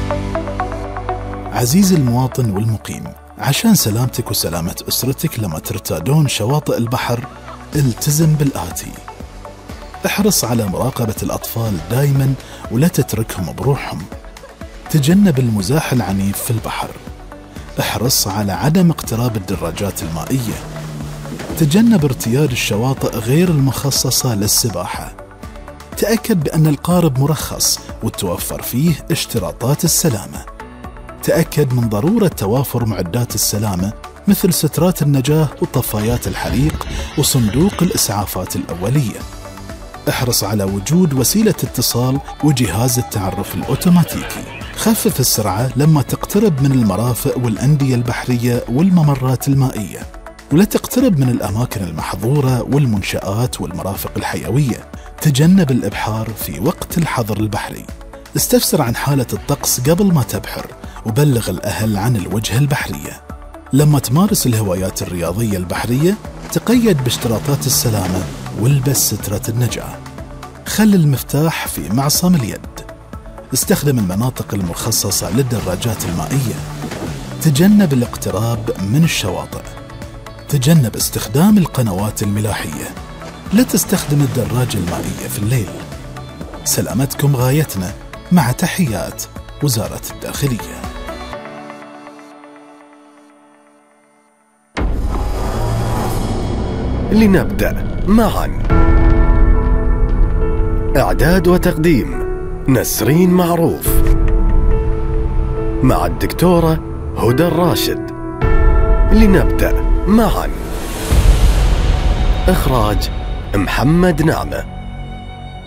عزيزي المواطن والمقيم، عشان سلامتك وسلامة أسرتك لما ترتادون شواطئ البحر، التزم بالآتي: احرص على مراقبة الأطفال دائما ولا تتركهم بروحهم. تجنب المزاح العنيف في البحر. احرص على عدم اقتراب الدراجات المائية. تجنب ارتياد الشواطئ غير المخصصة للسباحة. تأكد بأن القارب مرخص وتوفر فيه اشتراطات السلامة. تأكد من ضرورة توافر معدات السلامة مثل سترات النجاة وطفايات الحريق وصندوق الإسعافات الأولية. احرص على وجود وسيلة اتصال وجهاز التعرف الأوتوماتيكي. خفف السرعة لما تقترب من المرافق والأندية البحرية والممرات المائية، ولا تقترب من الأماكن المحظورة والمنشآت والمرافق الحيوية. تجنب الإبحار في وقت الحظر البحري. استفسر عن حالة الطقس قبل ما تبحر، وبلغ الأهل عن الوجهة البحرية. لما تمارس الهوايات الرياضية البحرية، تقيد باشتراطات السلامة والبس سترة النجاة. خل المفتاح في معصم اليد. استخدم المناطق المخصصة للدراجات المائية. تجنب الاقتراب من الشواطئ. تجنب استخدام القنوات الملاحية. لا تستخدم الدراجة المائية في الليل. سلامتكم غايتنا، مع تحيات وزارة الداخلية. لنبدأ معا. إعداد وتقديم نسرين معروف، مع الدكتورة هدى الراشد. لنبدأ معا. إخراج محمد نعمة.